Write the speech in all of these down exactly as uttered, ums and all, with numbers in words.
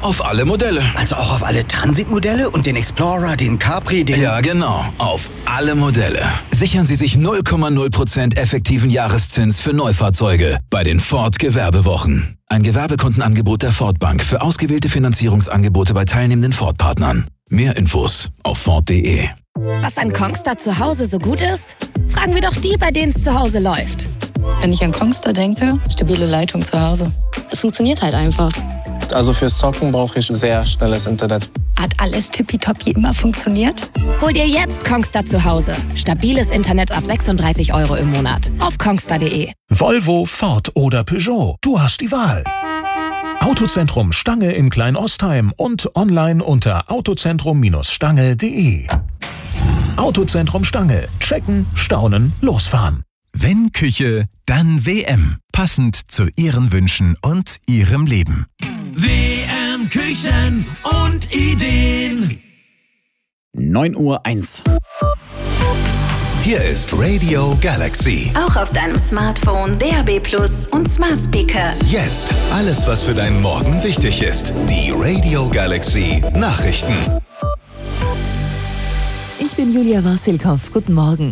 Auf alle Modelle. Also auch auf alle Transitmodelle und den Explorer, den Capri, den... Ja, genau. Auf alle Modelle. Sichern Sie sich null Komma null Prozent effektiven Jahreszins für Neufahrzeuge bei den Ford Gewerbewochen. Ein Gewerbekundenangebot der Ford Bank für ausgewählte Finanzierungsangebote bei teilnehmenden Ford-Partnern. Mehr Infos auf Ford punkt de. Was an Kongstar zu Hause so gut ist? Fragen wir doch die, bei denen es zu Hause läuft. Wenn ich an Kongstar denke, stabile Leitung zu Hause. Es funktioniert halt einfach. Also fürs Zocken brauche ich sehr schnelles Internet. Hat alles tippitoppi immer funktioniert? Hol dir jetzt Kongstar zu Hause. Stabiles Internet ab sechsunddreißig Euro im Monat. Auf kongstar punkt de. Volvo, Ford oder Peugeot. Du hast die Wahl. Autozentrum Stange in Klein-Ostheim und online unter autozentrum Stange punkt de. Autozentrum Stange. Checken, staunen, losfahren. Wenn Küche, dann W M. Passend zu Ihren Wünschen und Ihrem Leben. W M Küchen und Ideen. neun Uhr eins. Hier ist Radio Galaxy. Auch auf deinem Smartphone, D A B Plus und Smart Speaker. Jetzt alles, was für deinen Morgen wichtig ist. Die Radio Galaxy Nachrichten. Ich bin Julia Wassilkow. Guten Morgen.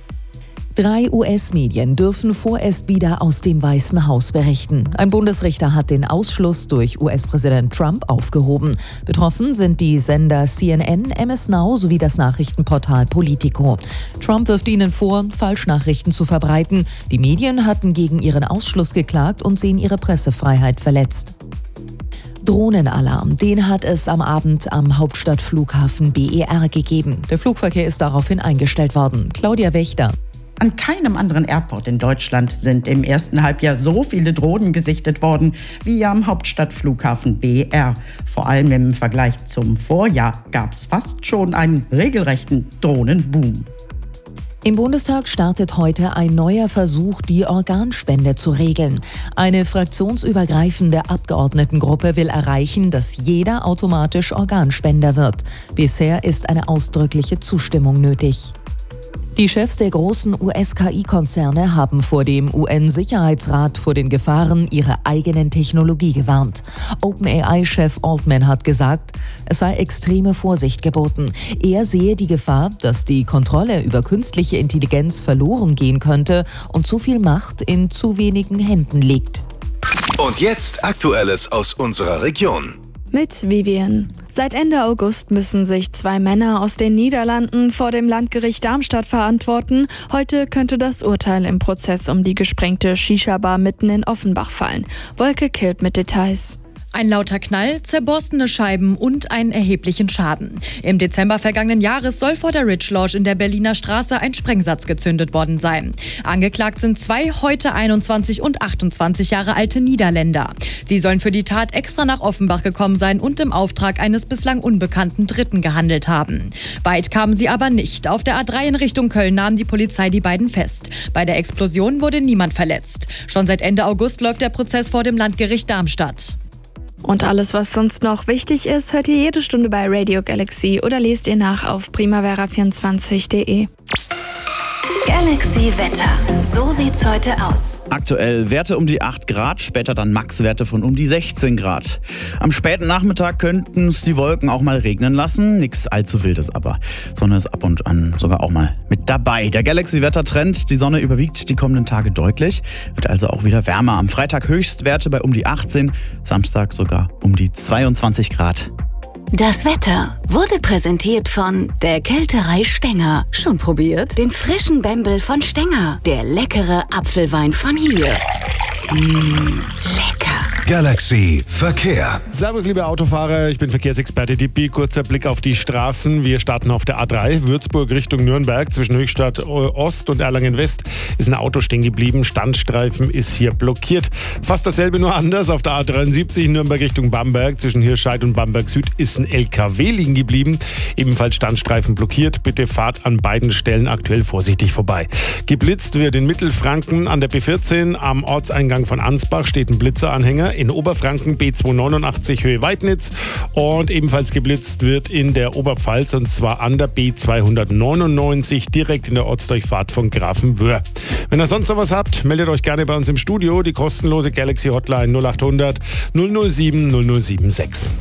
Drei U S-Medien dürfen vorerst wieder aus dem Weißen Haus berichten. Ein Bundesrichter hat den Ausschluss durch U S-Präsident Trump aufgehoben. Betroffen sind die Sender C N N, M S Now sowie das Nachrichtenportal Politico. Trump wirft ihnen vor, Falschnachrichten zu verbreiten. Die Medien hatten gegen ihren Ausschluss geklagt und sehen ihre Pressefreiheit verletzt. Drohnenalarm, den hat es am Abend am Hauptstadtflughafen B E R gegeben. Der Flugverkehr ist daraufhin eingestellt worden. Claudia Wächter. An keinem anderen Airport in Deutschland sind im ersten Halbjahr so viele Drohnen gesichtet worden wie am Hauptstadtflughafen B E R. Vor allem im Vergleich zum Vorjahr gab es fast schon einen regelrechten Drohnenboom. Im Bundestag startet heute ein neuer Versuch, die Organspende zu regeln. Eine fraktionsübergreifende Abgeordnetengruppe will erreichen, dass jeder automatisch Organspender wird. Bisher ist eine ausdrückliche Zustimmung nötig. Die Chefs der großen U S-K I-Konzerne haben vor dem U N-Sicherheitsrat vor den Gefahren ihrer eigenen Technologie gewarnt. OpenAI-Chef Altman hat gesagt, es sei extreme Vorsicht geboten. Er sehe die Gefahr, dass die Kontrolle über künstliche Intelligenz verloren gehen könnte und zu viel Macht in zu wenigen Händen liegt. Und jetzt Aktuelles aus unserer Region. Mit Vivian. Seit Ende August müssen sich zwei Männer aus den Niederlanden vor dem Landgericht Darmstadt verantworten. Heute könnte das Urteil im Prozess um die gesprengte Shisha-Bar mitten in Offenbach fallen. Wolke Kilt mit Details. Ein lauter Knall, zerborstene Scheiben und einen erheblichen Schaden. Im Dezember vergangenen Jahres soll vor der Ridge Lodge in der Berliner Straße ein Sprengsatz gezündet worden sein. Angeklagt sind zwei heute einundzwanzig und achtundzwanzig Jahre alte Niederländer. Sie sollen für die Tat extra nach Offenbach gekommen sein und im Auftrag eines bislang unbekannten Dritten gehandelt haben. Weit kamen sie aber nicht. Auf der A drei in Richtung Köln nahm die Polizei die beiden fest. Bei der Explosion wurde niemand verletzt. Schon seit Ende August läuft der Prozess vor dem Landgericht Darmstadt. Und alles, was sonst noch wichtig ist, hört ihr jede Stunde bei Radio Galaxy oder lest ihr nach auf primavera vierundzwanzig punkt de. Galaxy Wetter. So sieht's heute aus. Aktuell Werte um die acht Grad, später dann Maxwerte von um die sechzehn Grad. Am späten Nachmittag könnten es die Wolken auch mal regnen lassen. Nichts allzu Wildes aber. Sonne ist ab und an sogar auch mal mit dabei. Der Galaxy-Wetter-Trend, die Sonne überwiegt die kommenden Tage deutlich. Wird also auch wieder wärmer. Am Freitag Höchstwerte bei um die achtzehn, Samstag sogar um die zweiundzwanzig Grad. Das Wetter wurde präsentiert von der Kälterei Stenger. Schon probiert? Den frischen Bembel von Stenger. Der leckere Apfelwein von hier. Mmh, lecker. Galaxy Verkehr. Servus, liebe Autofahrer, ich bin Verkehrsexperte Dippi. Kurzer Blick auf die Straßen. Wir starten auf der A drei, Würzburg Richtung Nürnberg. Zwischen Höchstadt Ost und Erlangen West ist ein Auto stehen geblieben. Standstreifen ist hier blockiert. Fast dasselbe, nur anders. Auf der A dreiundsiebzig, Nürnberg Richtung Bamberg. Zwischen Hirscheid und Bamberg Süd ist ein L K W liegen geblieben. Ebenfalls Standstreifen blockiert. Bitte fahrt an beiden Stellen aktuell vorsichtig vorbei. Geblitzt wird in Mittelfranken an der B vierzehn. Am Ortseingang von Ansbach steht ein Blitzeranhänger. In Oberfranken B zweihundertneunundachtzig Höhe Weidnitz und ebenfalls geblitzt wird in der Oberpfalz und zwar an der B zweihundertneunundneunzig direkt in der Ortsdurchfahrt von Grafenwöhr. Wenn ihr sonst noch was habt, meldet euch gerne bei uns im Studio. Die kostenlose Galaxy Hotline null acht hundert null null sieben null null sieben sechs.